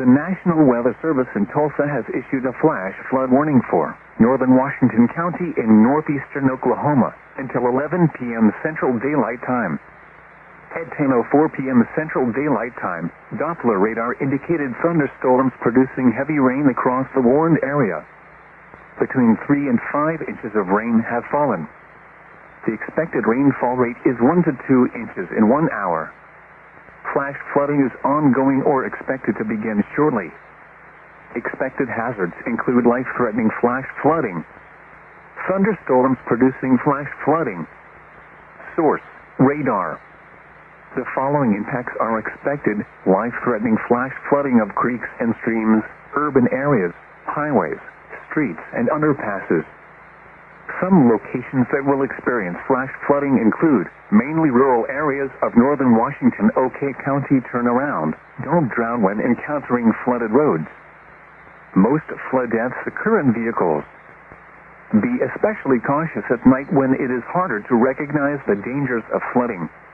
National Weather Service in Tulsa has issued a flash flood warning for northern Washington County in northeastern Oklahoma until 11 p.m. Central Daylight Time. At 10:04 p.m. Central Daylight Time, Doppler radar indicated thunderstorms producing heavy rain across the warned area. Between 3 and 5 inches of rain have fallen. The expected rainfall rate is 1 to 2 inches in 1 hour. Flash flooding is ongoing or expected to begin shortly. Expected hazards include life-threatening flash flooding, thunderstorms producing flash flooding. Source: radar. The following impacts are expected: life-threatening flash flooding of creeks and streams, urban areas, highways, streets, and underpasses. Some locations that will experience flash flooding include mainly rural areas of northern Washington. OK County turnaround. Don't drown when encountering flooded roads. Most flood deaths occur in vehicles. Be especially cautious at night when it is harder to recognize the dangers of flooding.